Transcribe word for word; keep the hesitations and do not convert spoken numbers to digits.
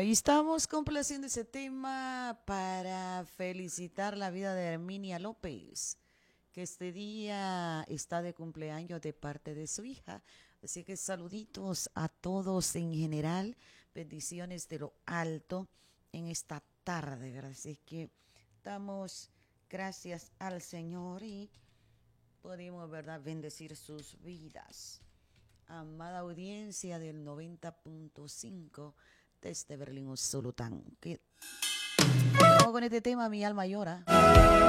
y estamos complaciendo ese tema para felicitar la vida de Herminia López, que este día está de cumpleaños de parte de su hija. Así que saluditos a todos en general, bendiciones de lo alto en esta tarde, ¿verdad? Así que damos gracias al Señor y podemos, ¿verdad?, bendecir sus vidas. Amada audiencia del noventa punto cinco desde Berlín, Usulután. Que... Vamos con este tema, mi alma llora.